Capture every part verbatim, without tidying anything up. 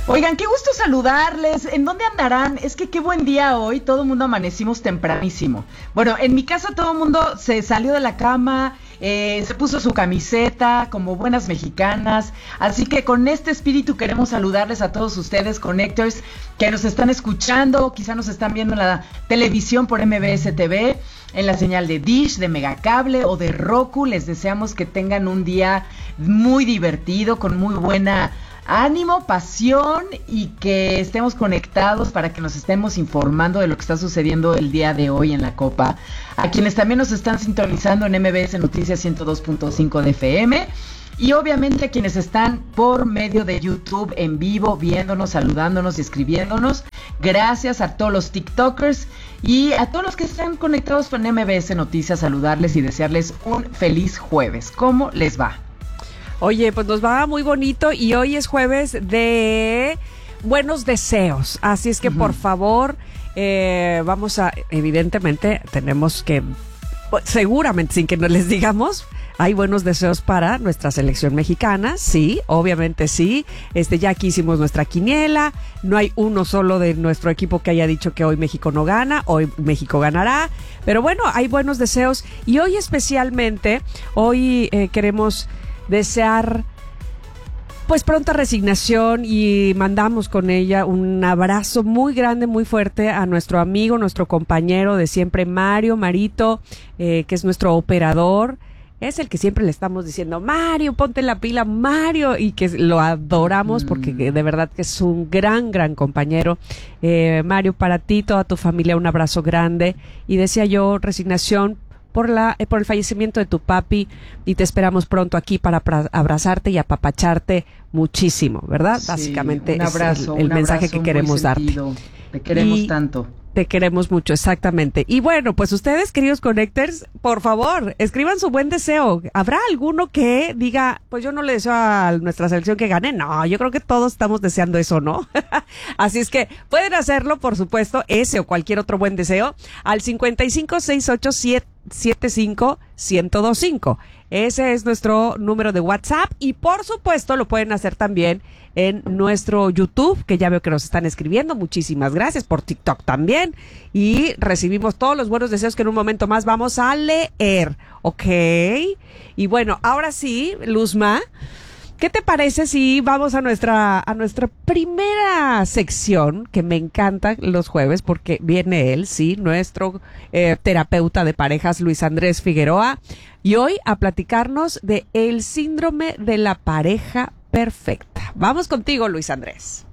Oigan, qué gusto saludarles. ¿En dónde andarán? Es que qué buen día hoy. Todo el mundo amanecimos tempranísimo. Bueno, en mi casa todo el mundo se salió de la cama, eh, se puso su camiseta como buenas mexicanas. Así que con este espíritu queremos saludarles a todos ustedes, Connectors, que nos están escuchando, quizá nos están viendo en la televisión por M B S T V, en la señal de Dish, de Megacable o de Roku. Les deseamos que tengan un día muy divertido, con muy buena ánimo, pasión y que estemos conectados para que nos estemos informando de lo que está sucediendo el día de hoy en la Copa. A quienes también nos están sintonizando en M B S Noticias ciento dos punto cinco de F M y obviamente a quienes están por medio de YouTube en vivo viéndonos, saludándonos y escribiéndonos. Gracias a todos los TikTokers y a todos los que están conectados con M B S Noticias, saludarles y desearles un feliz jueves. ¿Cómo les va? Oye, pues nos va muy bonito y hoy es jueves de buenos deseos, así es que uh-huh. por favor, eh, vamos a, evidentemente tenemos que, seguramente sin que nos les digamos, hay buenos deseos para nuestra selección mexicana, sí, obviamente sí, este ya aquí hicimos nuestra quiniela, no hay uno solo de nuestro equipo que haya dicho que hoy México no gana, hoy México ganará, pero bueno, hay buenos deseos y hoy especialmente, hoy eh, queremos desear pues pronta resignación y mandamos con ella un abrazo muy grande, muy fuerte a nuestro amigo, nuestro compañero de siempre, Mario, Marito, eh, que es nuestro operador. Es el que siempre le estamos diciendo, Mario, ponte la pila, Mario, y que lo adoramos porque de verdad que es un gran, gran compañero. Eh, Mario, para ti, toda tu familia, un abrazo grande y decía yo, resignación por la eh, por el fallecimiento de tu papi y te esperamos pronto aquí para pra- abrazarte y apapacharte muchísimo, ¿verdad? Sí, Básicamente un abrazo, es el, el un mensaje que queremos darte. Te queremos y tanto. Te queremos mucho, exactamente. Y bueno, pues ustedes, queridos Connectors, por favor, escriban su buen deseo. ¿Habrá alguno que diga, pues yo no le deseo a nuestra selección que gane? No, yo creo que todos estamos deseando eso, ¿no? Así es que pueden hacerlo, por supuesto, ese o cualquier otro buen deseo, al cincuenta y cinco, sesenta y ocho, setenta y cinco, ciento veinticinco. Ese es nuestro número de WhatsApp y por supuesto lo pueden hacer también en nuestro YouTube, que ya veo que nos están escribiendo. Muchísimas gracias, por TikTok también. Y recibimos todos los buenos deseos que en un momento más vamos a leer, ¿ok? Y bueno, ahora sí, Luzma, ¿qué te parece si vamos a nuestra a nuestra primera sección, que me encanta los jueves porque viene él, sí, nuestro eh, terapeuta de parejas, Luis Andrés Figueroa, y hoy a platicarnos de el síndrome de la pareja perfecta. Vamos contigo, Luis Andrés.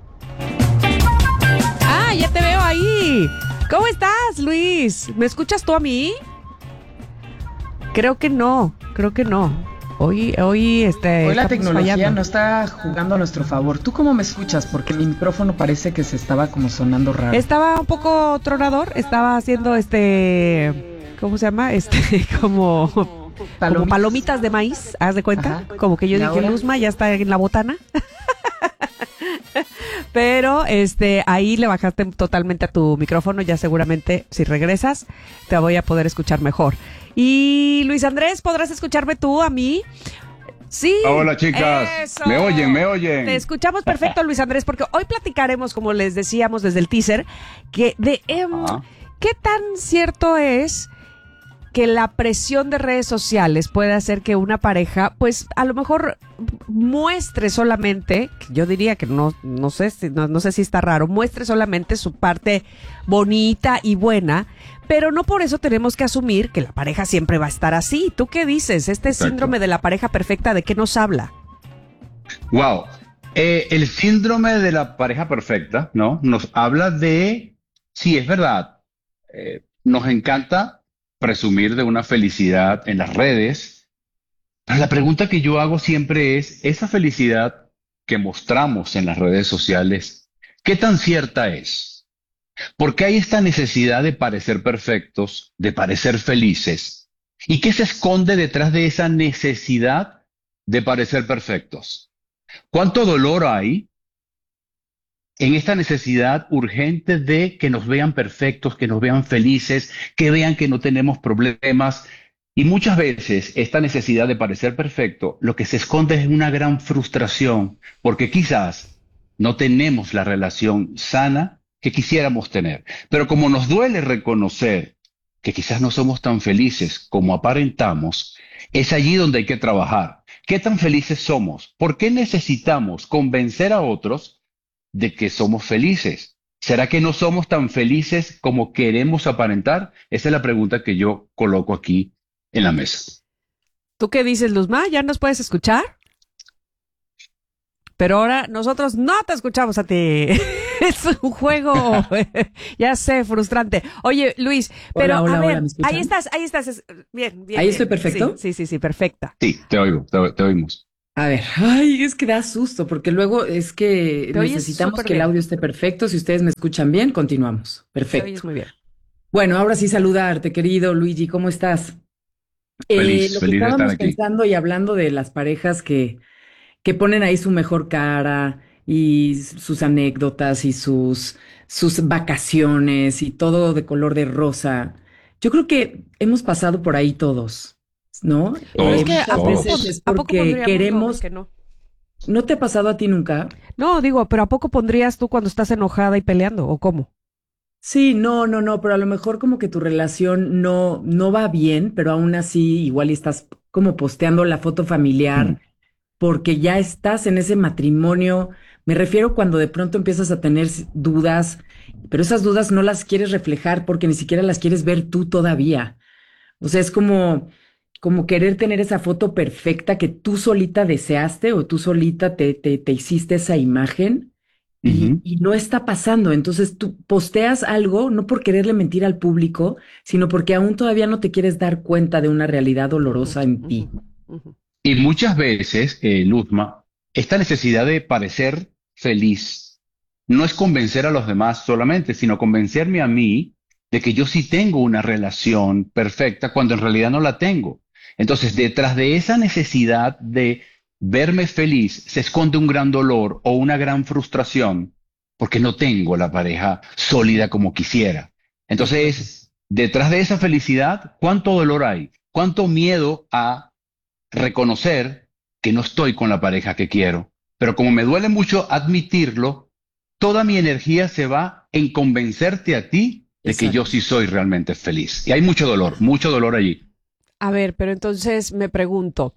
Ah, ya te veo ahí. ¿Cómo estás, Luis? ¿Me escuchas tú a mí? Creo que no, creo que no. Hoy, hoy, este. Hoy la tecnología fallando. no está jugando a nuestro favor. ¿Tú cómo me escuchas? Porque mi micrófono parece que se estaba como sonando raro. Estaba un poco tronador, estaba haciendo este, ¿cómo se llama? Este, como, palomitas. como palomitas de maíz, ¿haz de cuenta? Ajá. Como que yo dije, ahora? Luzma ya está en la botana. Pero este ahí le bajaste totalmente a tu micrófono, ya seguramente si regresas te voy a poder escuchar mejor. Y Luis Andrés, ¿podrás escucharme tú a mí? Sí. Hola, chicas. Eso. Me oyen, me oyen. Te escuchamos perfecto, Luis Andrés, porque hoy platicaremos, como les decíamos desde el teaser, que de eh, qué tan cierto es que la presión de redes sociales puede hacer que una pareja, pues a lo mejor muestre solamente, yo diría que no, no sé, si, no, no sé si está raro, muestre solamente su parte bonita y buena, pero no por eso tenemos que asumir que la pareja siempre va a estar así. ¿Tú qué dices? Este Exacto. síndrome de la pareja perfecta, ¿de qué nos habla? Wow, eh, el síndrome de la pareja perfecta, ¿no? Nos habla de, sí, es verdad, eh, nos encanta presumir de una felicidad en las redes, pero la pregunta que yo hago siempre es, esa felicidad que mostramos en las redes sociales, ¿qué tan cierta es? ¿Por qué hay esta necesidad de parecer perfectos, de parecer felices? ¿Y qué se esconde detrás de esa necesidad de parecer perfectos? ¿Cuánto dolor hay en esta necesidad urgente de que nos vean perfectos, que nos vean felices, que vean que no tenemos problemas? Y muchas veces esta necesidad de parecer perfecto, lo que se esconde es una gran frustración, porque quizás no tenemos la relación sana que quisiéramos tener. Pero como nos duele reconocer que quizás no somos tan felices como aparentamos, es allí donde hay que trabajar. ¿Qué tan felices somos? ¿Por qué necesitamos convencer a otros de que somos felices? ¿Será que no somos tan felices como queremos aparentar? Esa es la pregunta que yo coloco aquí en la mesa. ¿Tú qué dices, Luzma? ¿Ya nos puedes escuchar? Pero ahora nosotros no te escuchamos a ti. Es un juego, ya sé, frustrante. Oye, Luis, pero hola, hola, a ver, hola, ¿me escuchan? ahí estás, ahí estás. Es- bien, bien. ¿Ahí bien. estoy perfecto? Sí, sí, sí, sí, perfecta. Sí, te oigo, te, te oímos. A ver, ay, es que da susto, porque luego es que Te oyes necesitamos súper que el bien. audio esté perfecto. Si ustedes me escuchan bien, continuamos. Te oyes Perfecto. muy bien. Bueno, ahora sí saludarte, querido Luigi, ¿cómo estás? Eh, Feliz, lo que feliz de estar estábamos aquí. pensando y hablando de las parejas que, que ponen ahí su mejor cara y s- sus anécdotas y sus, sus vacaciones y todo de color de rosa. Yo creo que hemos pasado por ahí todos, ¿no? Pero es Eh, que Todos, ¿a muchas poco, veces pon- todos. es ¿a poco porque pondríamos? No, queremos. que no. ¿No te ha pasado a ti nunca? No, digo, pero ¿a poco pondrías tú cuando estás enojada y peleando? ¿O cómo? Sí, no, no, no, pero a lo mejor como que tu relación no, no va bien, pero aún así igual y estás como posteando la foto Mm. familiar porque ya estás en ese matrimonio. Me refiero cuando de pronto empiezas a tener s- dudas, pero esas dudas no las quieres reflejar porque ni siquiera las quieres ver tú todavía. O sea, es como, como querer tener esa foto perfecta que tú solita deseaste o tú solita te, te, te hiciste esa imagen y, Ujú. y no está pasando. Entonces tú posteas algo no por quererle mentir al público, sino porque aún todavía no te quieres dar cuenta de una realidad Ujú, dolorosa en ujú, ti. ujú. Y muchas veces, eh, Luzma, esta necesidad de parecer feliz no es convencer a los demás solamente, sino convencerme a mí de que yo sí tengo una relación perfecta cuando en realidad no la tengo. Entonces, detrás de esa necesidad de verme feliz se esconde un gran dolor o una gran frustración porque no tengo la pareja sólida como quisiera. De acuerdo. Entonces, detrás de esa felicidad, ¿cuánto dolor hay? ¿Cuánto miedo a reconocer que no estoy con la pareja que quiero? Pero como me duele mucho admitirlo, toda mi energía se va en convencerte a ti de que yo Exacto. sí soy realmente feliz. Y hay mucho dolor, mucho dolor allí. A ver, pero entonces me pregunto,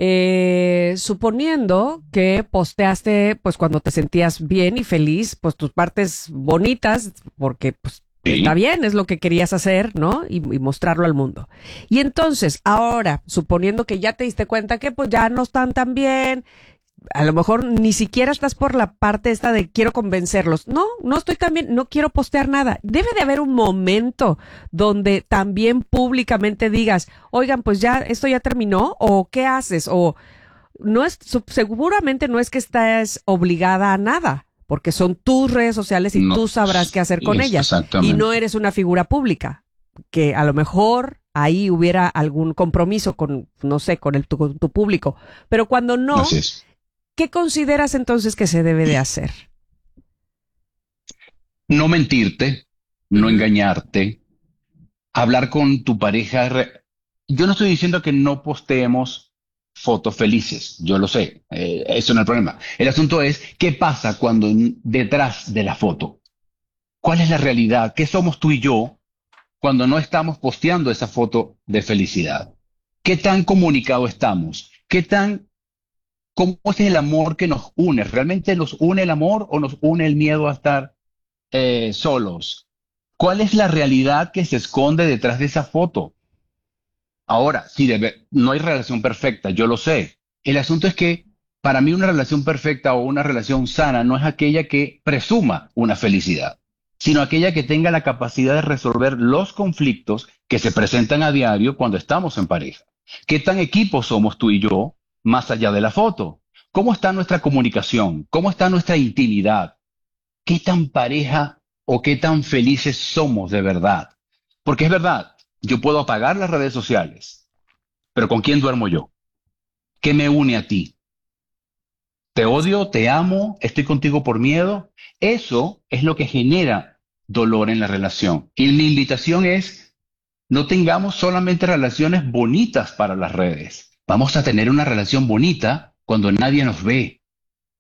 eh, suponiendo que posteaste, pues cuando te sentías bien y feliz, pues tus partes bonitas, porque pues está Sí. bien, es lo que querías hacer, ¿no? Y, y mostrarlo al mundo. Y entonces, ahora, suponiendo que ya te diste cuenta que pues ya no están tan bien, a lo mejor ni siquiera estás por la parte esta de quiero convencerlos. No, no estoy tan bien, no quiero postear nada. Debe de haber un momento donde también públicamente digas, oigan, pues ya, esto ya terminó, o qué haces, o no es, su- seguramente no es que estés obligada a nada, porque son tus redes sociales y No, tú sabrás qué hacer con es ellas. Y no exactamente. eres una figura pública, que a lo mejor ahí hubiera algún compromiso con, no sé, con el, tu, con tu público. Pero cuando Así no, es. ¿qué consideras entonces que se debe de hacer? No mentirte, no Ujú. engañarte, hablar con tu pareja. re- Yo no estoy diciendo que no posteemos fotos felices, yo lo sé, eh, eso no es el problema. El asunto es, ¿qué pasa cuando en- detrás de la foto? ¿Cuál es la realidad? ¿Qué somos tú y yo cuando no estamos posteando esa foto de felicidad? ¿Qué tan comunicados estamos? ¿Qué tan, cómo es el amor que nos une? ¿Realmente nos une el amor o nos une el miedo a estar eh, solos? ¿Cuál es la realidad que se esconde detrás de esa foto? Ahora, sí, debe- no hay relación perfecta, yo lo sé. El asunto es que para mí una relación perfecta o una relación sana no es aquella que presuma una felicidad, sino aquella que tenga la capacidad de resolver los conflictos que se presentan a diario cuando estamos en pareja. ¿Qué tan equipo somos tú y yo más allá de la foto? ¿Cómo está nuestra comunicación? ¿Cómo está nuestra intimidad? ¿Qué tan pareja o qué tan felices somos de verdad? Porque es verdad, yo puedo apagar las redes sociales, pero ¿con quién duermo yo? ¿Qué me une a ti? ¿Te odio? ¿Te amo? ¿Estoy contigo por miedo? Eso es lo que genera dolor en la relación. Y mi invitación es, no tengamos solamente relaciones bonitas para las redes. Vamos a tener una relación bonita cuando nadie nos ve,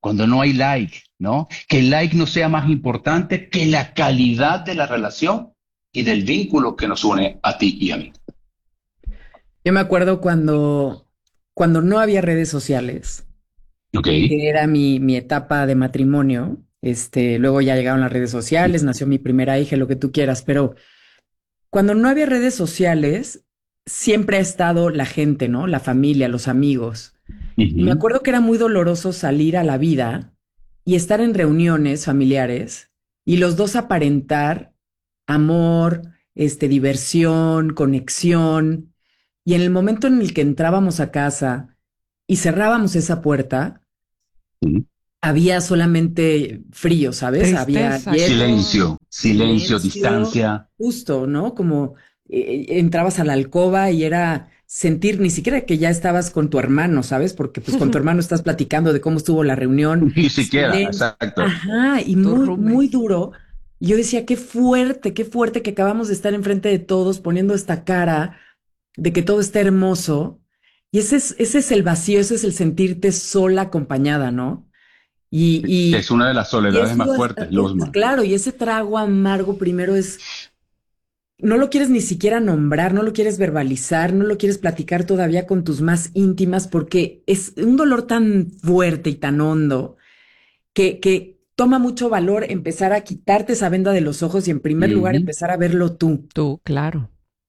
cuando no hay like, ¿no? Que el like no sea más importante que la calidad de la relación y del vínculo que nos une a ti y a mí. Yo me acuerdo cuando, cuando no había redes sociales, Ok. que era mi, mi etapa de matrimonio. Este, luego ya llegaron las redes sociales, nació mi primera hija, lo que tú quieras, pero cuando no había redes sociales, siempre ha estado la gente, ¿no? La familia, los amigos. Y me Ujú. acuerdo que era muy doloroso salir a la vida y estar en reuniones familiares y los dos aparentar amor, este, diversión, conexión. Y en el momento en el que entrábamos a casa y cerrábamos esa puerta, Sí. había solamente frío, ¿sabes? Había Tristeza, hielo, Silencio, silencio, silencio, distancia. justo, ¿no? Como eh, entrabas a la alcoba y era sentir ni siquiera que ya estabas con tu hermano, ¿sabes? Porque pues con tu hermano estás platicando de cómo estuvo la reunión. Ni siquiera, Silencio. exacto. Ajá, y tu muy, muy roommate. duro. Y yo decía, qué fuerte, qué fuerte que acabamos de estar enfrente de todos poniendo esta cara de que todo está hermoso. Y ese es, ese es el vacío, ese es el sentirte sola acompañada, ¿no? Y, Que es y, una de las y soledades eso más es, fuertes, es- Luzma. claro, y ese trago amargo primero es, no lo quieres ni siquiera nombrar, no lo quieres verbalizar, no lo quieres platicar todavía con tus más íntimas porque es un dolor tan fuerte y tan hondo que, que toma mucho valor empezar a quitarte esa venda de los ojos y en primer lugar Ujú. empezar a verlo tú. Tú, claro.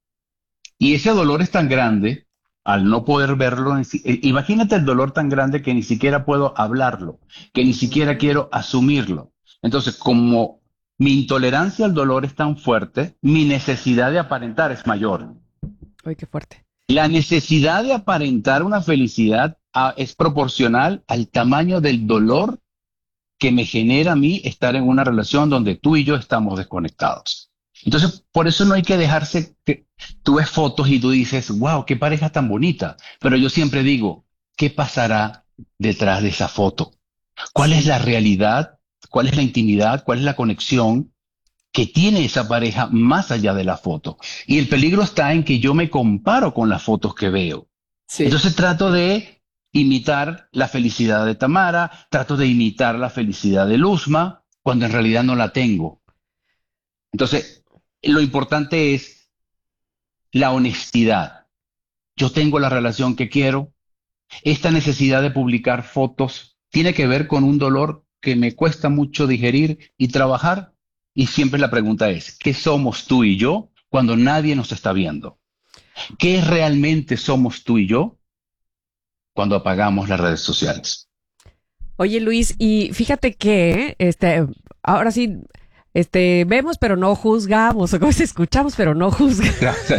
Y ese dolor es tan grande al no poder verlo. en sí- eh, Imagínate el dolor tan grande que ni siquiera puedo hablarlo, que ni siquiera quiero asumirlo. Entonces, como mi intolerancia al dolor es tan fuerte, mi necesidad de aparentar es mayor. Ay, qué fuerte. La necesidad de aparentar una felicidad ah, es proporcional al tamaño del dolor que me genera a mí estar en una relación donde tú y yo estamos desconectados. Entonces, por eso no hay que dejarse que tú ves fotos y tú dices, wow, qué pareja tan bonita. Pero yo siempre digo, ¿qué pasará detrás de esa foto? ¿Cuál es Sí. la realidad? ¿Cuál es la intimidad? ¿Cuál es la conexión que tiene esa pareja más allá de la foto? Y el peligro está en que yo me comparo con las fotos que veo. Sí. Entonces trato de imitar la felicidad de Tamara, trato de imitar la felicidad de Luzma, cuando en realidad no la tengo. Entonces, lo importante es la honestidad. Yo tengo la relación que quiero. Esta necesidad de publicar fotos tiene que ver con un dolor que me cuesta mucho digerir y trabajar. Y siempre la pregunta es, ¿qué somos tú y yo cuando nadie nos está viendo? ¿Qué realmente somos tú y yo cuando apagamos las redes sociales? Oye, Luis, y fíjate que, este, ahora sí, este, vemos pero no juzgamos, o como se escuchamos pero no juzgamos.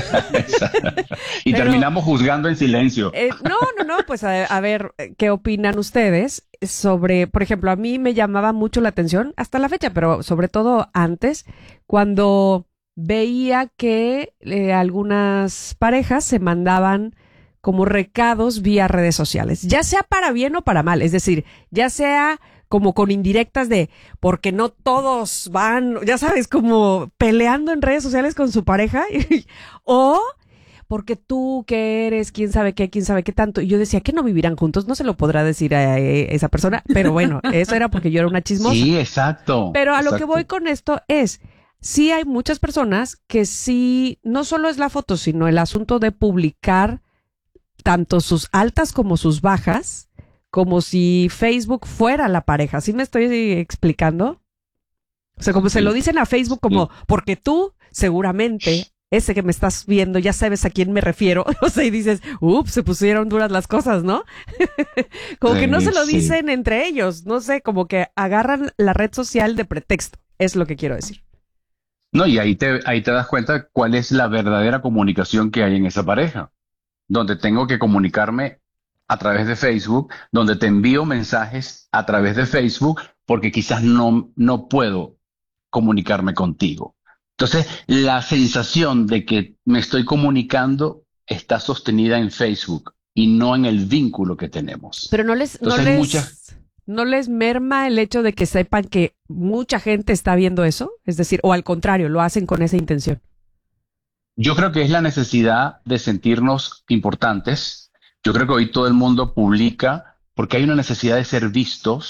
Y Pero, terminamos juzgando en silencio. eh, no, no, no, pues a, a ver, ¿qué opinan ustedes sobre, por ejemplo, a mí me llamaba mucho la atención, hasta la fecha, pero sobre todo antes, cuando veía que eh, algunas parejas se mandaban como recados vía redes sociales, ya sea para bien o para mal, es decir, ya sea como con indirectas de porque no todos van, ya sabes, como peleando en redes sociales con su pareja o porque tú que eres, quién sabe qué, quién sabe qué tanto. Y yo decía que no vivirán juntos, no se lo podrá decir a, eh, esa persona, pero bueno, eso era porque yo era una chismosa. Sí, exacto. Pero a lo que Exacto. voy con esto es, sí hay muchas personas que sí, no solo es la foto, sino el asunto de publicar tanto sus altas como sus bajas, como si Facebook fuera la pareja. ¿Sí me estoy explicando? O sea, como se lo dicen a Facebook como, porque tú seguramente, ese que me estás viendo, ya sabes a quién me refiero. O sea, y dices, ups, se pusieron duras las cosas, ¿no? Como que no Sí, se lo sí. dicen entre ellos, no sé, como que agarran la red social de pretexto, es lo que quiero decir. No, y ahí te, ahí te das cuenta cuál es la verdadera comunicación que hay en esa pareja, donde tengo que comunicarme a través de Facebook, donde te envío mensajes a través de Facebook, porque quizás no, no puedo comunicarme contigo. Entonces, la sensación de que me estoy comunicando está sostenida en Facebook y no en el vínculo que tenemos. Pero no les, no Entonces, hay muchas... les, no les merma el hecho de que sepan que mucha gente está viendo eso, es decir, o al contrario, lo hacen con esa intención. Yo creo que es la necesidad de sentirnos importantes. Yo creo que hoy todo el mundo publica porque hay una necesidad de ser vistos,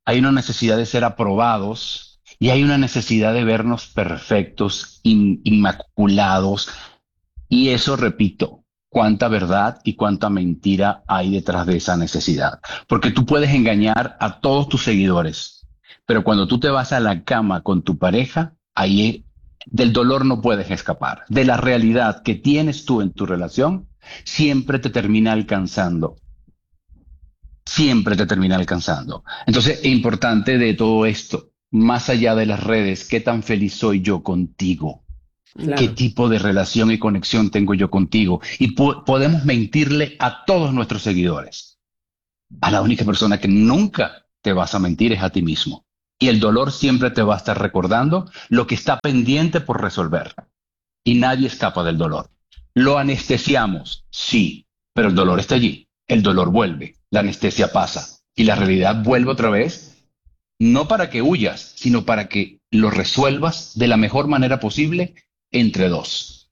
hay una necesidad de ser aprobados y hay una necesidad de vernos perfectos, in- inmaculados. Y eso, repito, cuánta verdad y cuánta mentira hay detrás de esa necesidad. Porque tú puedes engañar a todos tus seguidores, pero cuando tú te vas a la cama con tu pareja, ahí del dolor no puedes escapar. De la realidad que tienes tú en tu relación, siempre te termina alcanzando. Siempre te termina alcanzando. Entonces, es importante de todo esto, más allá de las redes, ¿qué tan feliz soy yo contigo? Claro. ¿Qué tipo de relación y conexión tengo yo contigo? Y po- podemos mentirle a todos nuestros seguidores. A la única persona que nunca te vas a mentir es a ti mismo. Y el dolor siempre te va a estar recordando lo que está pendiente por resolver. Y nadie escapa del dolor. Lo anestesiamos, sí, pero el dolor está allí. El dolor vuelve, la anestesia pasa y la realidad vuelve otra vez, no para que huyas, sino para que lo resuelvas de la mejor manera posible entre dos.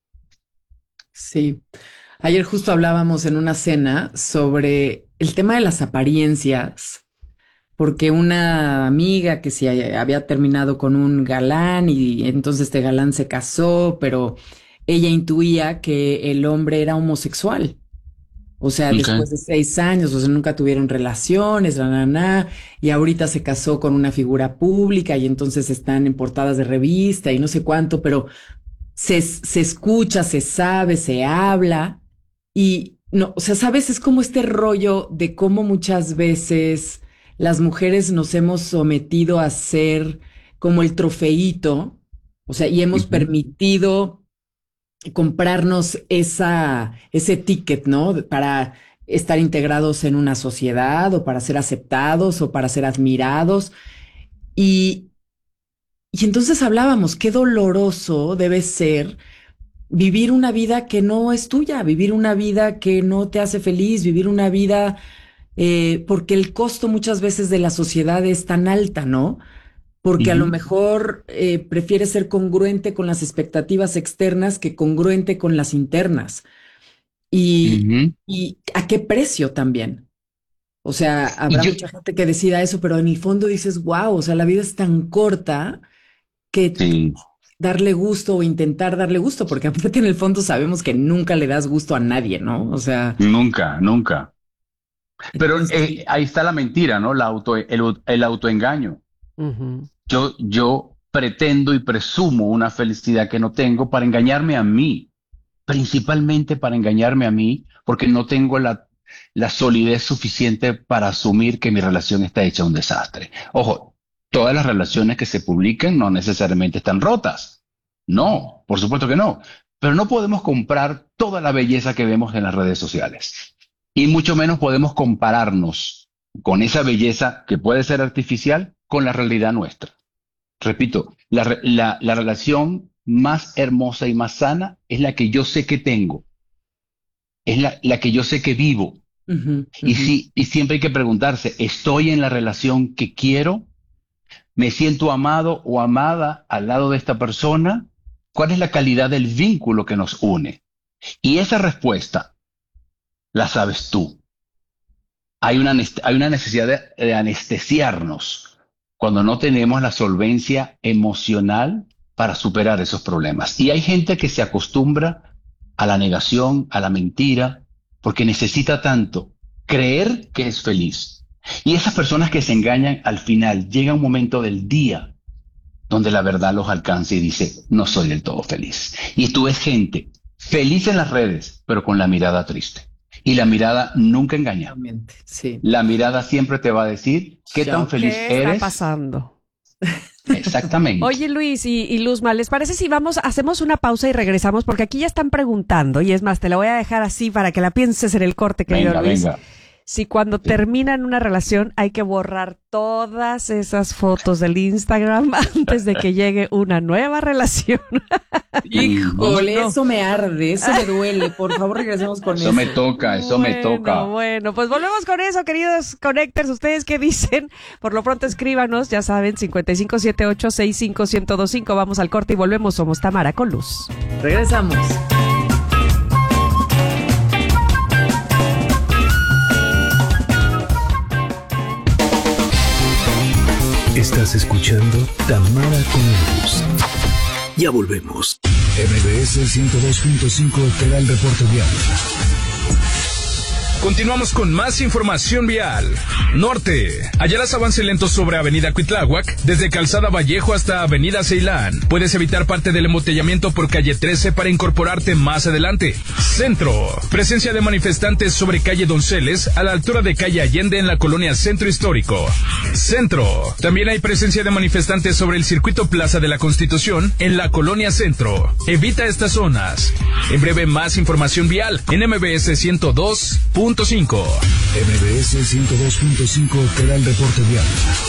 Sí. Ayer justo hablábamos en una cena sobre el tema de las apariencias, porque una amiga que se había terminado con un galán y entonces este galán se casó, pero ella intuía que el hombre era homosexual. O sea, Ok. después de seis años, o sea, nunca tuvieron relaciones, la, la, la, y ahorita se casó con una figura pública y entonces están en portadas de revista y no sé cuánto, pero se, se escucha, se sabe, se habla y no, o sea, sabes, es como este rollo de cómo muchas veces las mujeres nos hemos sometido a ser como el trofeíto, o sea, y hemos Ujú. permitido comprarnos esa, ese ticket, ¿no? Para estar integrados en una sociedad o para ser aceptados o para ser admirados. Y, y entonces hablábamos, qué doloroso debe ser vivir una vida que no es tuya, vivir una vida que no te hace feliz, vivir una vida, eh, porque el costo muchas veces de la sociedad es tan alta, ¿no? Porque a lo Ujú. mejor eh, prefiere ser congruente con las expectativas externas que congruente con las internas. Y, Ujú. y a qué precio también. O sea, Y habrá yo, mucha gente que decida eso, pero en el fondo dices, wow, o sea, la vida es tan corta que sí, darle gusto o intentar darle gusto, porque aparte en el fondo sabemos que nunca le das gusto a nadie, ¿no? O sea, nunca, nunca. Pero entonces, eh, ahí está la mentira, ¿no? La auto, el, el autoengaño. Ujú. Yo, yo pretendo y presumo una felicidad que no tengo para engañarme a mí, principalmente para engañarme a mí, porque no tengo la, la solidez suficiente para asumir que mi relación está hecha un desastre. Ojo, todas las relaciones que se publican no necesariamente están rotas. No, por supuesto que no. Pero no podemos comprar toda la belleza que vemos en las redes sociales. Y mucho menos podemos compararnos con esa belleza que puede ser artificial con la realidad nuestra. Repito, la, re- la, la relación más hermosa y más sana es la que yo sé que tengo, es la, la que yo sé que vivo. ujú, Y, ujú. si, y siempre hay que preguntarse, ¿estoy en la relación que quiero? ¿Me siento amado o amada al lado de esta persona? ¿Cuál es la calidad del vínculo que nos une? Y esa respuesta la sabes tú. Hay una, anest- hay una necesidad de, de anestesiarnos cuando no tenemos la solvencia emocional para superar esos problemas. Y hay gente que se acostumbra a la negación, a la mentira, porque necesita tanto creer que es feliz. Y esas personas que se engañan al final, llega un momento del día donde la verdad los alcanza y dice, no soy del todo feliz. Y tú ves gente feliz en las redes, pero con la mirada triste. Y la mirada nunca engaña. Exactamente, sí. La mirada siempre te va a decir qué tan Shock. feliz ¿Qué está eres. pasando? Exactamente. Oye, Luis y, y Luzma, ¿les parece si vamos, hacemos una pausa y regresamos? Porque aquí ya están preguntando, y es más, te la voy a dejar así para que la pienses en el corte, querido Venga, Luis. venga. Si cuando Sí. terminan una relación hay que borrar todas esas fotos del Instagram antes de que llegue una nueva relación. Híjole, No. eso me arde, eso me duele. Por favor, regresemos con Eso eso. me toca, eso me Bueno, toca. Bueno, pues volvemos con eso, queridos Connectors. ¿Ustedes qué dicen? Por lo pronto escríbanos, ya saben, cincuenta y cinco setenta y ocho sesenta y cinco ciento veinticinco. Vamos al corte y volvemos. Somos Tamara con Luz. Regresamos. Estás escuchando Tamara con Luz. Ya volvemos. M B S ciento dos punto cinco te da el reporte vial. Continuamos con más información vial. Norte. Hallarás avance lento sobre Avenida Cuitláhuac, desde Calzada Vallejo hasta Avenida Ceilán. Puedes evitar parte del embotellamiento por calle trece para incorporarte más adelante. Centro. Presencia de manifestantes sobre calle Donceles, a la altura de calle Allende en la colonia Centro Histórico. Centro. También hay presencia de manifestantes sobre el circuito Plaza de la Constitución en la colonia Centro. Evita estas zonas. En breve, más información vial en M B S ciento dos punto cinco. M B S ciento dos punto cinco te da el reporte vial.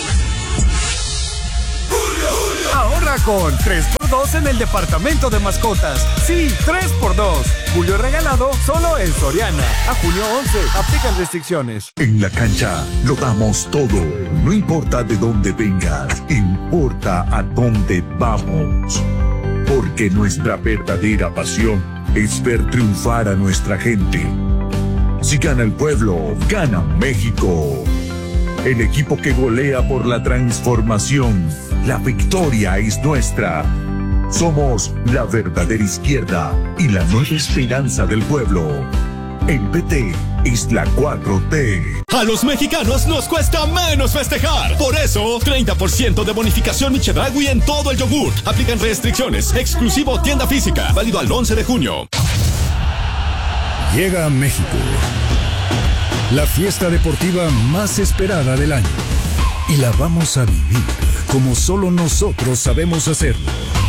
Ahorra con tres por dos en el departamento de mascotas. Sí, tres por dos. Julio regalado solo en Soriana. A junio once. Aplican restricciones. En la cancha lo damos todo. No importa de dónde vengas, importa a dónde vamos. Porque nuestra verdadera pasión es ver triunfar a nuestra gente. Si gana el pueblo, gana México. El equipo que golea por la transformación. La victoria es nuestra. Somos la verdadera izquierda y la nueva esperanza del pueblo. El P T es la cuatro T. A los mexicanos nos cuesta menos festejar. Por eso, treinta por ciento de bonificación Chedraui en todo el yogur. Aplican restricciones. Exclusivo tienda física. Válido al once de junio. Llega a México la fiesta deportiva más esperada del año. Y la vamos a vivir como solo nosotros sabemos hacerlo.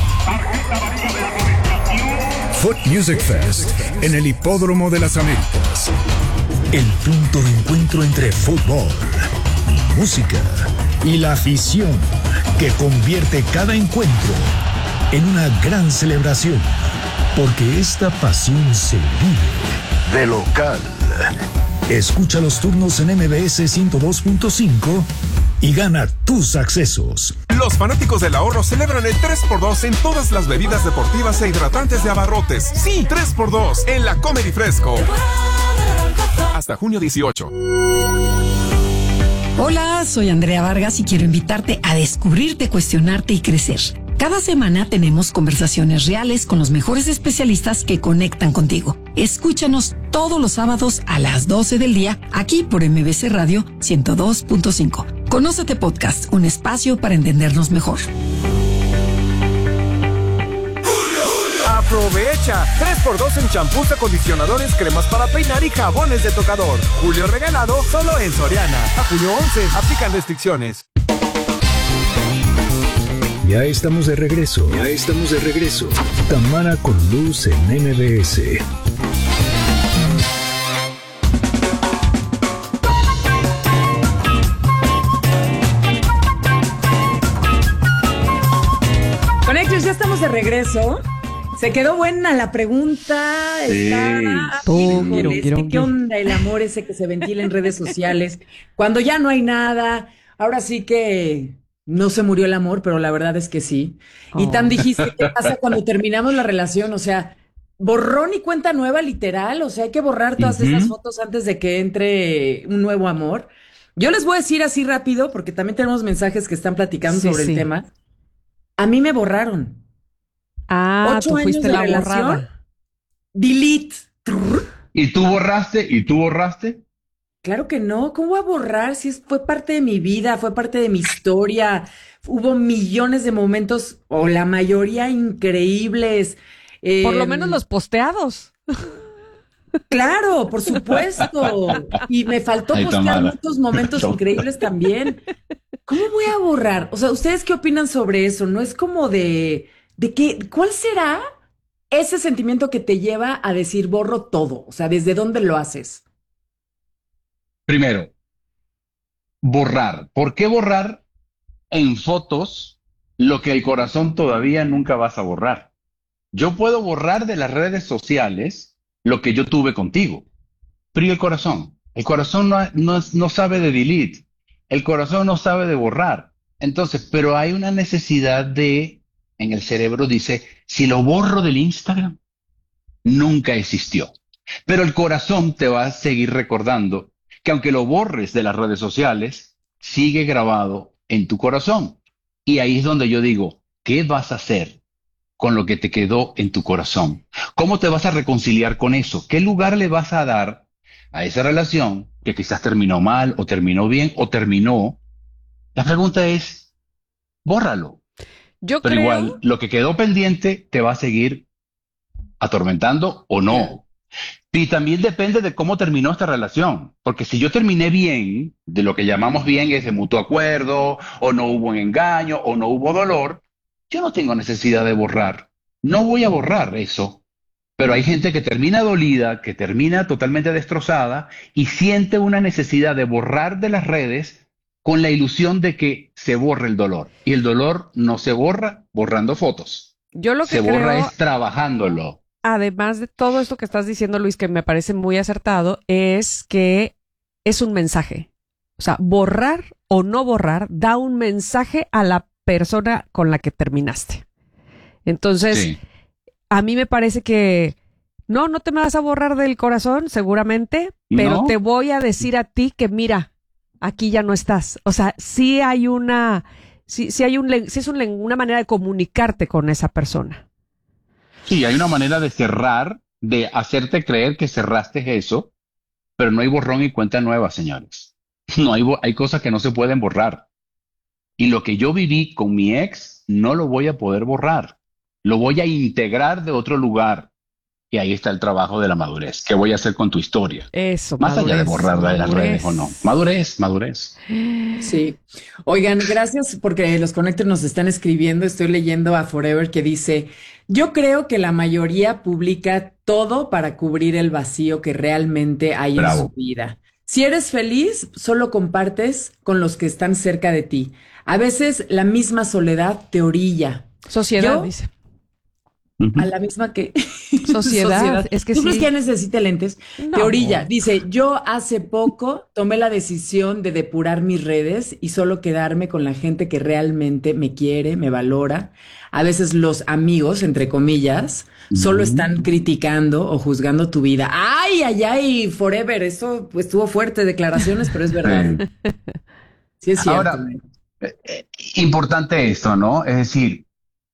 Foot Music Fest en el Hipódromo de las Américas. El punto de encuentro entre fútbol, música y la afición que convierte cada encuentro en una gran celebración. Porque esta pasión se vive de local. Escucha los turnos en M B S ciento dos punto cinco y gana tus accesos. Los fanáticos del ahorro celebran el tres por dos en todas las bebidas deportivas e hidratantes de Abarrotes. Sí, tres por dos en la Comedy Fresco. Hasta junio dieciocho. Hola, soy Andrea Vargas y quiero invitarte a descubrirte, cuestionarte y crecer. Cada semana tenemos conversaciones reales con los mejores especialistas que conectan contigo. Escúchanos todos los sábados a las doce del día, aquí por M B C Radio ciento dos punto cinco. Conócete Podcast, un espacio para entendernos mejor. Aprovecha tres por dos en champús, acondicionadores, cremas para peinar y jabones de tocador. Julio regalado solo en Soriana. A junio once. Aplican restricciones. Ya estamos de regreso. Ya estamos de regreso. Tamara con Luz en M B S. Conectos, ya estamos de regreso. Se quedó buena la pregunta. Sí. Está... Quiero, Híjoles, quiero, ¿qué onda el amor ese que se ventila en redes sociales? Cuando ya no hay nada. Ahora sí que no se murió el amor, pero la verdad es que sí. Y Oh. Tam, dijiste, ¿qué pasa cuando terminamos la relación? O sea, borrón y cuenta nueva, literal. O sea, hay que borrar todas Ujú. esas fotos antes de que entre un nuevo amor. Yo les voy a decir así rápido, porque también tenemos mensajes que están platicando Sí, sobre sí. el tema. A mí me borraron. Ah, Ocho tú años fuiste de la relación. borrada. Delete. Trrr. ¿Y tú borraste? ¿Y tú borraste? Claro que no. ¿Cómo voy a borrar si es- fue parte de mi vida, fue parte de mi historia? Hubo millones de momentos, o la mayoría increíbles. Por lo Em, menos los posteados. Claro, por supuesto. Y me faltó Ay, postear Tamara. muchos momentos No. increíbles también. ¿Cómo voy a borrar? O sea, ¿ustedes qué opinan sobre eso? ¿No es como de, de qué, cuál será ese sentimiento que te lleva a decir borro todo? O sea, ¿desde dónde lo haces? Primero, borrar. ¿Por qué borrar en fotos lo que el corazón todavía nunca vas a borrar? Yo puedo borrar de las redes sociales lo que yo tuve contigo, pero ¿y el corazón? El corazón no, no, no sabe de delete, el corazón no sabe de borrar. Entonces, pero hay una necesidad de, en el cerebro dice, si lo borro del Instagram, nunca existió. Pero el corazón te va a seguir recordando que aunque lo borres de las redes sociales, sigue grabado en tu corazón. Y ahí es donde yo digo, ¿qué vas a hacer con lo que te quedó en tu corazón? ¿Cómo te vas a reconciliar con eso? ¿Qué lugar le vas a dar a esa relación que quizás terminó mal o terminó bien o terminó? La pregunta es, bórralo. Yo Pero creo... igual, lo que quedó pendiente te va a seguir atormentando o no. Y también depende de cómo terminó esta relación. Porque si yo terminé bien, de lo que llamamos bien es de mutuo acuerdo, o no hubo un engaño, o no hubo dolor, yo no tengo necesidad de borrar. No voy a borrar eso. Pero hay gente que termina dolida, que termina totalmente destrozada y siente una necesidad de borrar de las redes con la ilusión de que se borre el dolor. Y el dolor no se borra borrando fotos. Yo lo que se borra creo, es trabajándolo. además de todo esto que estás diciendo, Luis, que me parece muy acertado, es que es un mensaje. O sea, borrar o no borrar da un mensaje a la persona con la que terminaste. Entonces, Sí. a mí me parece que no, no te me vas a borrar del corazón, seguramente, pero No. te voy a decir a ti que mira, aquí ya no estás. O sea, sí hay una, sí, sí hay un, len- sí es un len- una manera de comunicarte con esa persona. Sí, hay una manera de cerrar, de hacerte creer que cerraste eso, pero no hay borrón y cuenta nueva, señores. No hay, bo- hay cosas que no se pueden borrar. Y lo que yo viví con mi ex, no lo voy a poder borrar. Lo voy a integrar de otro lugar. Y ahí está el trabajo de la madurez. ¿Qué voy a hacer con tu historia? Eso, Más allá de madurez, borrarla de las madurez. redes o no. Madurez, madurez. Sí. Oigan, gracias porque los conectores nos están escribiendo. Estoy leyendo a Forever que dice, yo creo que la mayoría publica todo para cubrir el vacío que realmente hay en Bravo. su vida. Si eres feliz, solo compartes con los que están cerca de ti. A veces la misma soledad te orilla. Sociedad, Yo- dice. Ujú. A la misma que Sociedad, es que ¿Tú sí. crees que necesite lentes? No. Te orilla. Dice, yo hace poco tomé la decisión de depurar mis redes y solo quedarme con la gente que realmente me quiere, me valora. A veces los amigos, entre comillas, solo Ujú. están criticando o juzgando tu vida. Ay, ay, ay, Forever, eso pues, estuvo fuerte declaraciones, pero es verdad. Sí es cierto. Ahora, eh, eh, importante esto, ¿no? Es decir,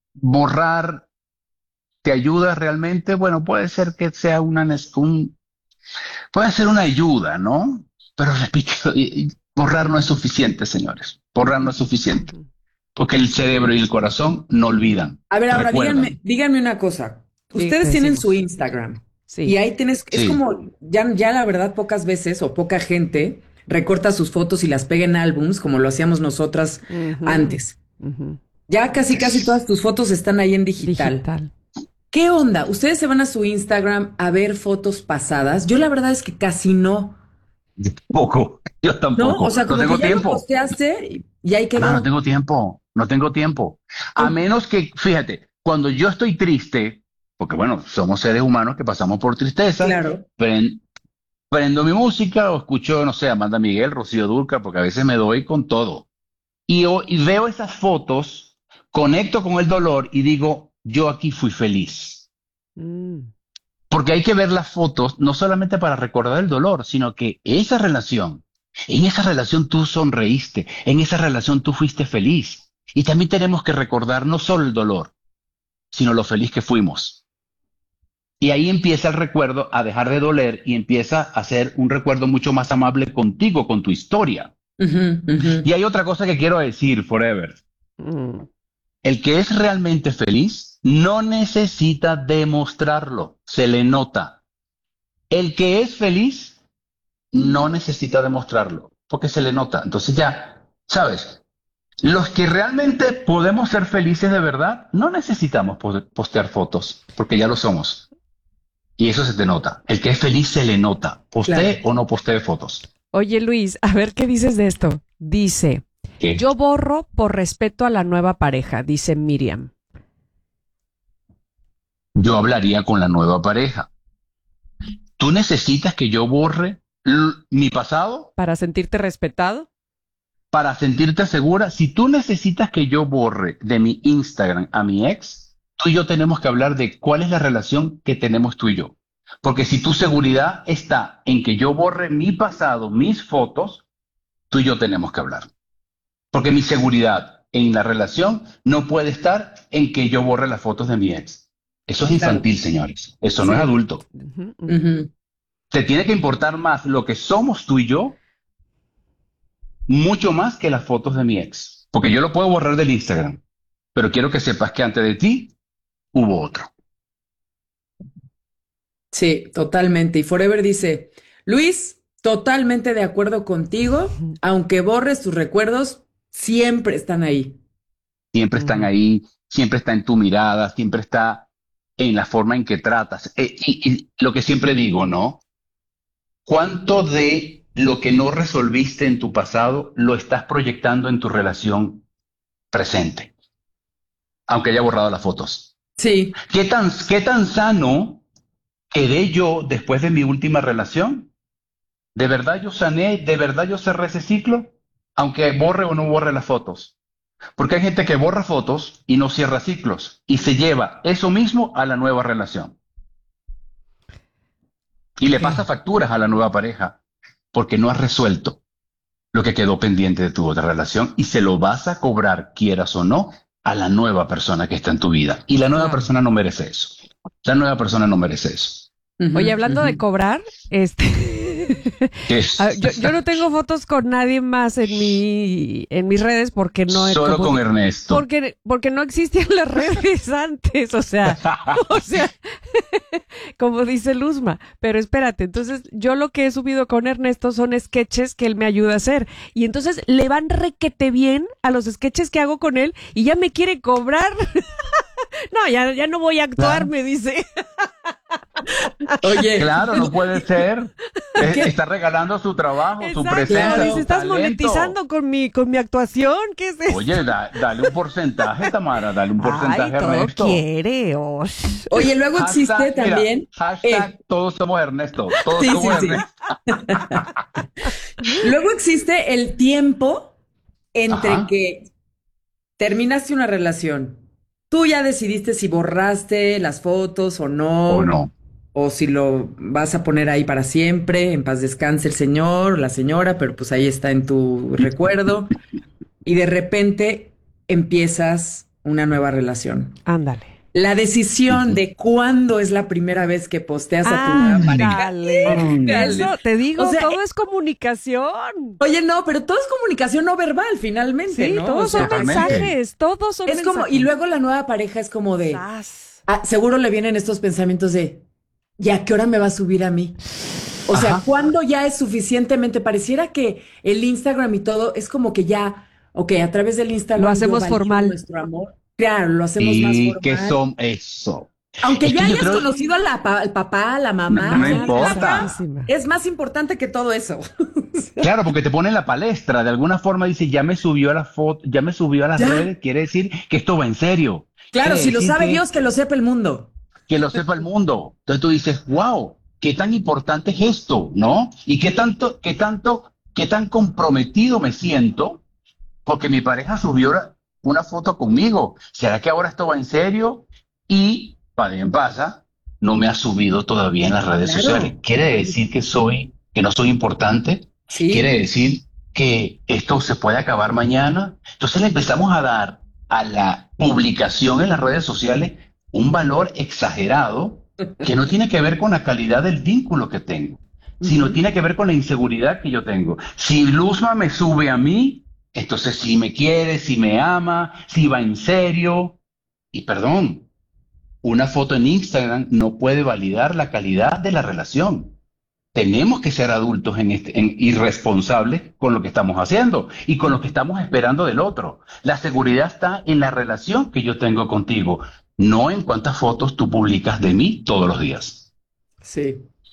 borrar te ayuda realmente. Bueno, puede ser que sea una, nes- un, puede ser una ayuda, ¿no? Pero repito, y- y borrar no es suficiente, señores. Borrar no es suficiente. Porque el cerebro y el corazón no olvidan. A ver, ahora recuerdan. díganme, díganme una cosa. Sí, Ustedes te tienen decimos. su Instagram. Sí. Y ahí tienes, es Sí. como, ya, ya la verdad, pocas veces o poca gente recorta sus fotos y las pega en álbums, como lo hacíamos nosotras Ujú. antes. Ujú. Ya casi, casi todas tus fotos están ahí en digital. Digital. ¿Qué onda? ¿Ustedes se van a su Instagram a ver fotos pasadas? Yo la verdad es que casi no, Yo tampoco. Yo ¿no? tampoco. O sea, como tengo que ya lo tiempo. posteaste y ahí quedó. No, no tengo tiempo, no tengo tiempo. A Oh. menos que, fíjate, cuando yo estoy triste, porque bueno, somos seres humanos que pasamos por tristeza, Claro. pren- prendo mi música o escucho, no sé, Amanda Miguel, Rocío Dúrcal, porque a veces me doy con todo. Y, o- y veo esas fotos, conecto con el dolor y digo, yo aquí fui feliz. Mm. Porque hay que ver las fotos no solamente para recordar el dolor, sino que esa relación, en esa relación tú sonreíste, en esa relación tú fuiste feliz. Y también tenemos que recordar no solo el dolor, sino lo feliz que fuimos. Y ahí empieza el recuerdo a dejar de doler y empieza a ser un recuerdo mucho más amable contigo, con tu historia. Ujú, ujú. Y hay otra cosa que quiero decir, Forever. Mm. El que es realmente feliz no necesita demostrarlo, se le nota. El que es feliz no necesita demostrarlo, porque se le nota. Entonces ya, ¿sabes? Los que realmente podemos ser felices de verdad, no necesitamos po- postear fotos, porque ya lo somos. Y eso se te nota. El que es feliz se le nota, postee Claro. o no postee fotos. Oye, Luis, a ver qué dices de esto. Dice, ¿Qué? yo borro por respeto a la nueva pareja, dice Miriam. Yo hablaría con la nueva pareja. ¿Tú necesitas que yo borre l- mi pasado Para sentirte respetado. para sentirte segura? Si tú necesitas que yo borre de mi Instagram a mi ex, tú y yo tenemos que hablar de cuál es la relación que tenemos tú y yo. Porque si tu seguridad está en que yo borre mi pasado, mis fotos, tú y yo tenemos que hablar. Porque mi seguridad en la relación no puede estar en que yo borre las fotos de mi ex. Eso es infantil, claro. Señores. Eso sí. No es adulto. Uh-huh, uh-huh. Te tiene que importar más lo que somos tú y yo, mucho más que las fotos de mi ex. Porque yo lo puedo borrar del Instagram, pero quiero que sepas que antes de ti hubo otro. Sí, totalmente. Y Forever dice, Luis, totalmente de acuerdo contigo, aunque borres tus recuerdos, siempre están ahí. Siempre están ahí, siempre está en tu mirada, siempre está en la forma en que tratas. Eh, y, y lo que siempre digo, ¿no? ¿Cuánto de lo que no resolviste en tu pasado lo estás proyectando en tu relación presente? Aunque haya borrado las fotos. Sí. ¿Qué tan, qué tan sano quedé yo después de mi última relación? ¿De verdad yo sané? ¿De verdad yo cerré ese ciclo? Aunque borre o no borre las fotos. Porque hay gente que borra fotos y no cierra ciclos y se lleva eso mismo a la nueva relación. Y le pasa facturas a la nueva pareja porque no has resuelto lo que quedó pendiente de tu otra relación y se lo vas a cobrar, quieras o no, a la nueva persona que está en tu vida. Y la nueva Claro. persona no merece eso. La nueva persona no merece eso. Ujú, Oye, hablando ujú. de cobrar, este... ¿Qué es? A ver, yo, yo no tengo fotos con nadie más en mi en mis redes porque no he Solo como- con Ernesto. porque porque no existían las redes antes, o sea, o sea, como dice Luzma, pero espérate, entonces yo lo que he subido con Ernesto son sketches que él me ayuda a hacer y entonces le van requete bien a los sketches que hago con él y ya me quiere cobrar. No, ya, ya no voy a actuar, Claro. me dice. Oye, Claro, no puede ser. Es- está regalando su trabajo, su Exacto, presencia, claro. dice, su estás talento. monetizando con mi con mi actuación, ¿qué es eso? Oye, da- dale un porcentaje, Tamara, dale un porcentaje Ay, a todo Ernesto. quiere. osh. oye, luego existe Hashtag, mira, también. hashtag eh, todos somos Ernesto. Todos Sí, somos sí, sí. Ernesto. Luego existe el tiempo entre Ajá. que terminaste una relación. Tú ya decidiste si borraste las fotos o no, ¿O no? o si lo vas a poner ahí para siempre, en paz descanse el señor o la señora, pero pues ahí está en tu recuerdo. Y de repente empiezas una nueva relación. Ándale. La decisión de cuándo es la primera vez que posteas a tu nueva pareja. Ándale. Ándale. Eso te digo, O sea, todo es comunicación. Oye, no, pero todo es comunicación no verbal, finalmente, Sí, ¿no? todos O sea, son Totalmente. mensajes, todos son es mensajes. como, y luego la nueva pareja es como de, Sas. ah, seguro le vienen estos pensamientos de, ¿y a qué hora me va a subir a mí? O sea, Ajá. ¿cuándo ya es suficientemente? Pareciera que el Instagram y todo es como que ya, ok, a través del Instagram Lo hacemos yo valido formal. nuestro amor. Claro, lo hacemos más Y formal. que son eso. Aunque Es ya que yo hayas creo- conocido a la pa- al papá, a la mamá, No, no a la importa. hija, es más importante que todo eso. Claro, porque te pone en la palestra. De alguna forma dice, ya me subió a la foto, ya me subió a las Ya. redes. Quiere decir que esto va en serio. Claro, Quiere si lo decir sabe que- Dios, que lo sepa el mundo. que lo sepa el mundo. Entonces tú dices, wow, qué tan importante es esto, ¿no? Y qué tanto, qué tanto, qué tan comprometido me siento porque mi pareja subió una- una foto conmigo. ¿Será que ahora esto va en serio? Y, para bien pasa, no me ha subido todavía en las redes Claro. sociales. ¿Quiere decir que soy, que no soy importante? Sí. ¿Quiere decir que esto se puede acabar mañana? Entonces le empezamos a dar a la publicación en las redes sociales un valor exagerado que no tiene que ver con la calidad del vínculo que tengo, sino tiene que ver con la inseguridad que yo tengo. Si Luzma me sube a mí, entonces si me quiere, si me ama, si va en serio. Y perdón, una foto en Instagram no puede validar la calidad de la relación. Tenemos que ser adultos en este, en, y responsables con lo que estamos haciendo y con lo que estamos esperando del otro. La seguridad está en la relación que yo tengo contigo, no en cuántas fotos tú publicas de mí todos los días. Sí.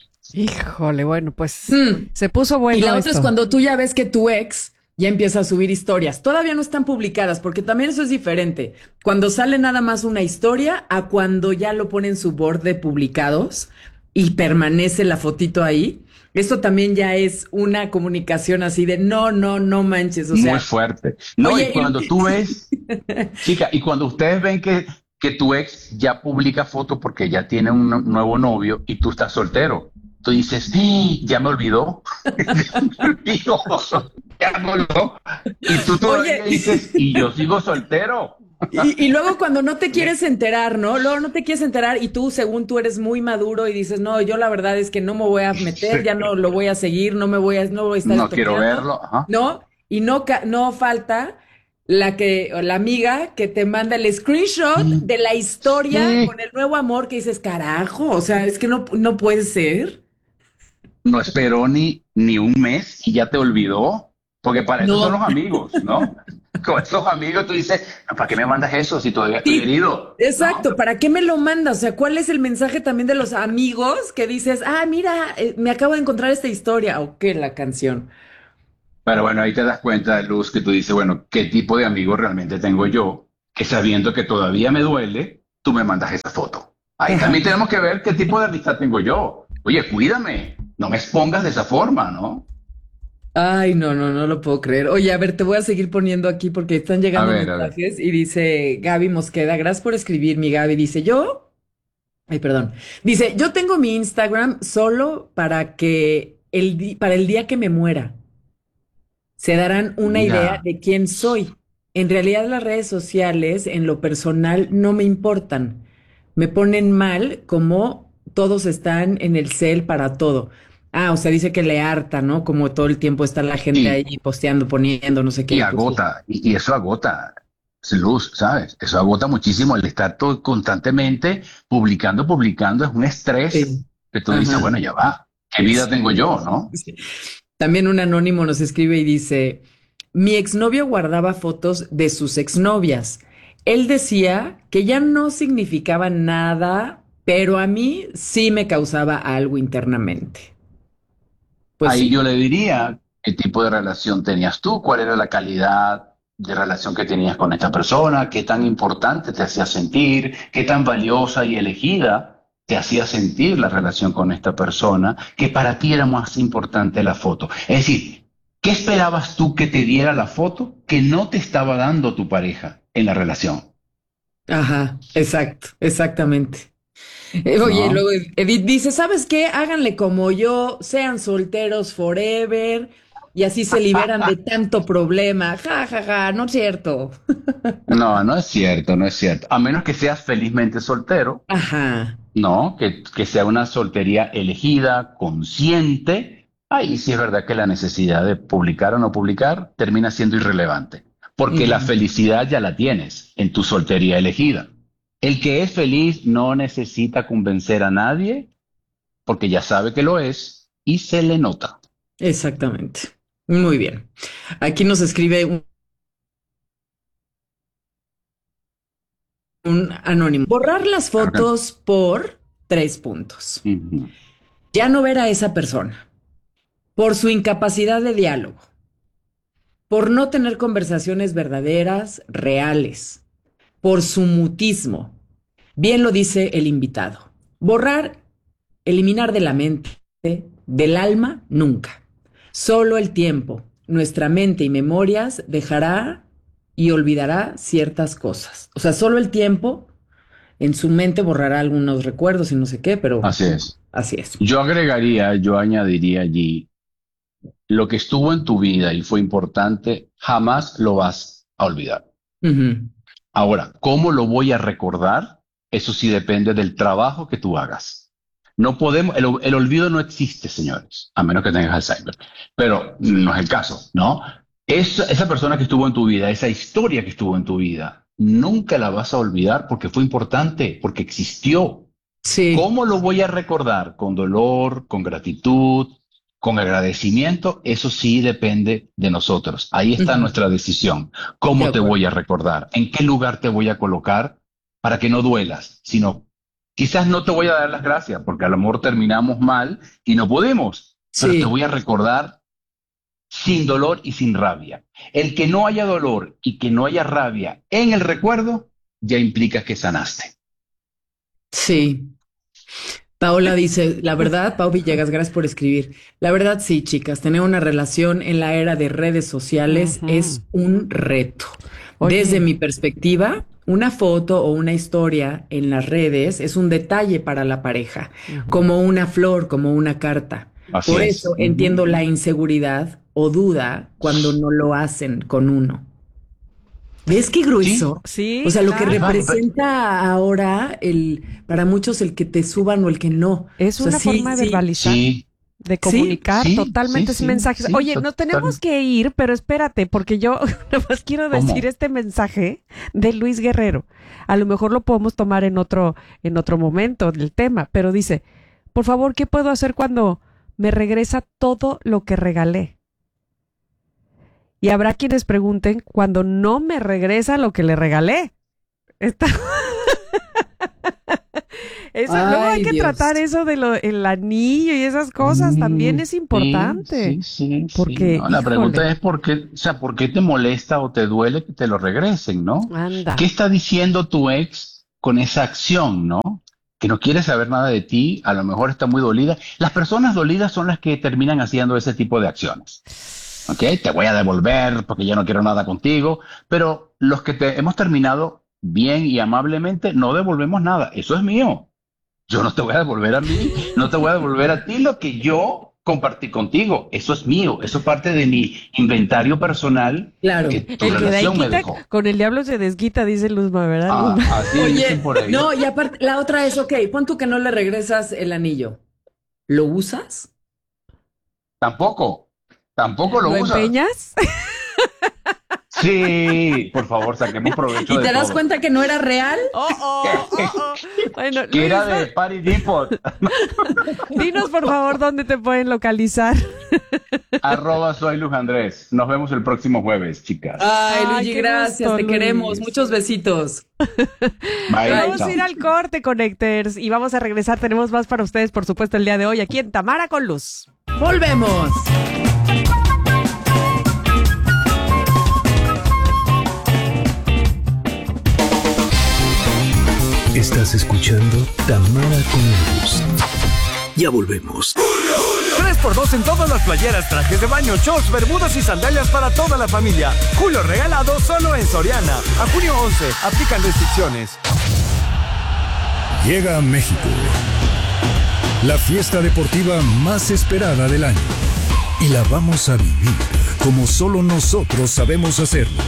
Híjole, bueno, pues Mm. se puso bueno Y la otra esto. es cuando tú ya ves que tu ex ya empieza a subir historias. Todavía no están publicadas, porque también eso es diferente. Cuando sale nada más una historia a cuando ya lo pone en su board de publicados y permanece la fotito ahí. Esto también ya es una comunicación así de no, no, no manches. O sea, Muy fuerte. No, Oye, y cuando y- tú ves, chica, y cuando ustedes ven que, que tu ex ya publica fotos porque ya tiene un no- nuevo novio y tú estás soltero, tú dices, ¡Ah! Ya me olvidó. Digo, ya me olvidó. Y tú todavía Oye. dices, y yo sigo soltero. Y, y luego cuando no te quieres enterar, ¿no? Luego no te quieres enterar y tú, según tú eres muy maduro y dices, no, yo la verdad es que no me voy a meter, ya no lo voy a seguir, no me voy a, no voy a estar No quiero estoqueando, verlo. Ajá. ¿no? Y no, ca- no falta la que, o la amiga que te manda el screenshot de la historia Sí. con el nuevo amor que dices, carajo, o sea, es que no, no puede ser. No esperó ni, ni un mes y ya te olvidó. Porque para eso No. son los amigos, ¿no? Con esos amigos tú dices, "No, ¿para qué me mandas eso si todavía estoy Sí, herido?" exacto, ¿No? ¿para qué me lo mandas? O sea, ¿cuál es el mensaje también de los amigos que dices, ah, mira, eh, me acabo de encontrar esta historia, o qué, la canción? Pero bueno, ahí te das cuenta, Luz, que tú dices, bueno, ¿qué tipo de amigo realmente tengo yo? Que sabiendo que todavía me duele, tú me mandas esa foto. Ahí Ajá. también tenemos que ver qué tipo de amistad tengo yo. Oye, cuídame, no me expongas de esa forma, ¿no? Ay, no, no, no lo puedo creer. Oye, a ver, te voy a seguir poniendo aquí porque están A llegando ver, a ver. mensajes y dice Gaby Mosqueda, gracias por escribir, mi Gaby. Dice, yo, ay, perdón. Dice, yo tengo mi Instagram solo para que el di- para el día que me muera se darán una idea Mira, de quién soy. En realidad las redes sociales, en lo personal, no me importan. Me ponen mal como todos están en el cel para todo. Ah, o sea, dice que le harta, ¿no? Como todo el tiempo está la gente y, ahí posteando, poniendo, no sé y qué. Pues sí. agota, y, y eso agota, Luz, ¿sabes? Eso agota muchísimo el estar todo constantemente publicando, publicando, es un estrés Sí. que tú dices, Ajá. bueno, ya va, ¿qué vida tengo yo, no? Sí. También un anónimo nos escribe y dice, mi exnovio guardaba fotos de sus exnovias. Él decía que ya no significaban nada, pero a mí sí me causaba algo internamente. Pues Ahí sí. yo le diría qué tipo de relación tenías tú, cuál era la calidad de relación que tenías con esta persona, qué tan importante te hacía sentir, qué tan valiosa y elegida te hacía sentir la relación con esta persona, que para ti era más importante la foto. Es decir, ¿qué esperabas tú que te diera la foto que no te estaba dando tu pareja en la relación? Ajá, exacto, exactamente. Eh, Oye, ¿No? luego Edith dice, ¿sabes qué? Háganle como yo, sean solteros forever y así se liberan de tanto problema. Ja, ja, ja, no es cierto. No, no es cierto, no es cierto. A menos que seas felizmente soltero. Ajá. No, que, que sea una soltería elegida, consciente. Ahí sí es verdad que la necesidad de publicar o no publicar termina siendo irrelevante, porque la Ujú. felicidad ya la tienes en tu soltería elegida. El que es feliz no necesita convencer a nadie, porque ya sabe que lo es y se le nota. Exactamente. Muy bien. Aquí nos escribe un, un anónimo. Borrar las Claro que- fotos por tres puntos. Ujú. Ya no ver a esa persona. Por su incapacidad de diálogo. Por no tener conversaciones verdaderas, reales. Por su mutismo. Bien lo dice el invitado. Borrar, eliminar de la mente, del alma, nunca. Solo el tiempo, nuestra mente y memorias dejará y olvidará ciertas cosas. O sea, solo el tiempo en su mente borrará algunos recuerdos y no sé qué, pero Así es. así es. Yo agregaría, yo añadiría allí, lo que estuvo en tu vida y fue importante, jamás lo vas a olvidar. Ujú. Ahora, ¿cómo lo voy a recordar? Eso sí depende del trabajo que tú hagas. No podemos, el, el olvido no existe, señores, a menos que tengas Alzheimer, pero no es el caso, ¿no? Esa, esa persona que estuvo en tu vida, esa historia que estuvo en tu vida, nunca la vas a olvidar porque fue importante, porque existió. Sí, ¿Cómo lo voy a recordar? ¿Con dolor, con gratitud, con agradecimiento? Eso sí depende de nosotros. Ahí está ujú, nuestra decisión. de ¿Cómo te acuerdo. voy a recordar? ¿En qué lugar te voy a colocar para que no duelas? Sino, quizás no te voy a dar las gracias porque a lo mejor terminamos mal y no pudimos, pero te Sí, voy a recordar sin dolor y sin rabia. El que no haya dolor y que no haya rabia en el recuerdo ya implica que sanaste. sí. Paola dice, la verdad, Pau Villegas, gracias por escribir. La verdad, sí, chicas, tener una relación en la era de redes sociales Ujú. es un reto. Oye. Desde mi perspectiva, una foto o una historia en las redes es un detalle para la pareja, uh-huh. como una flor, como una carta. Así Por es. eso uh-huh. entiendo la inseguridad o duda cuando no lo hacen con uno. ¿Ves qué grueso? Sí, o sea, lo claro. que representa ahora el para muchos el que te suban o el que no. Es o sea, una sí, forma de sí. verbalizar. Sí. De comunicar sí, totalmente sí, ese mensaje. sí, Oye, total. nos tenemos que ir, pero espérate, porque yo nada más quiero decir ¿Cómo? este mensaje de Luis Guerrero. A lo mejor lo podemos tomar en otro, en otro momento del tema, pero dice, por favor, ¿qué puedo hacer cuando me regresa todo lo que regalé? Y habrá quienes pregunten, cuando no me regresa lo que le regalé. Está... Eso, Ay, luego hay que Dios. tratar eso de lo, el anillo y esas cosas, Mm, también es importante. Sí, sí, sí, porque, sí. No, la híjole. pregunta es por qué, o sea, ¿por qué te molesta o te duele que te lo regresen, no? Anda. ¿Qué está diciendo tu ex con esa acción, no? Que no quiere saber nada de ti, a lo mejor está muy dolida. Las personas dolidas son las que terminan haciendo ese tipo de acciones. ¿Ok? Te voy a devolver porque ya no quiero nada contigo. Pero los que te hemos terminado bien y amablemente, no devolvemos nada. Eso es mío. Yo no te voy a devolver a mí, no te voy a devolver a ti lo que yo compartí contigo. Eso es mío, eso es parte de mi inventario personal. Claro. Que tu El que de ahí relación me quita, dejó. con el diablo se desquita, dice Luzma, ¿verdad? Ah, Luzma? así Oye, dicen por ahí. no, y aparte, la otra es, ok, pon tú que no le regresas el anillo. ¿Lo usas? Tampoco, tampoco lo, ¿Lo usas. empeñas? Sí, por favor, saquemos provecho ¿Y de te das todo. cuenta que no era real? Oh, oh, oh, oh. Bueno, Que era Luis, de Party Depot. dinos por favor dónde te pueden localizar. Arroba soy Luz Andrés. Nos vemos el próximo jueves, chicas. Ay, Ay, Luigi, qué gracias, gusto, te Luis. queremos. Muchos besitos. Bye. Vamos Chao. a ir al corte, Connectors, y vamos a regresar. Tenemos más para ustedes, por supuesto, el día de hoy, aquí en Tamara con Luz. Volvemos. Estás escuchando Tamara con Luz. Ya volvemos. tres por dos en todas las playeras, trajes de baño, shorts, bermudas y sandalias para toda la familia. Julio regalado solo en Soriana. A junio once, aplican restricciones. Llega a México la fiesta deportiva más esperada del año. Y la vamos a vivir como solo nosotros sabemos hacerlo.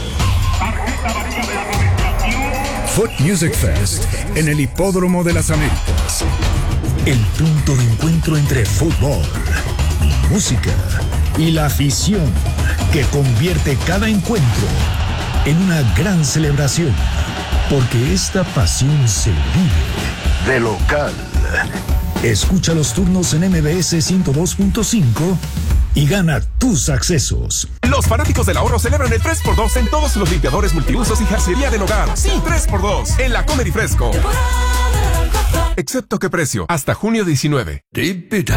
Foot Music Fest en el Hipódromo de las Américas. El punto de encuentro entre fútbol, música y la afición que convierte cada encuentro en una gran celebración. Porque esta pasión se vive de local. Escucha los turnos en M B S ciento dos punto cinco y gana tus accesos. Los fanáticos del ahorro celebran el tres por dos en todos los limpiadores multiusos y jarcería del hogar. Sí, tres por dos en la Comer y Fresco. Excepto que precio, hasta junio diecinueve. Keep it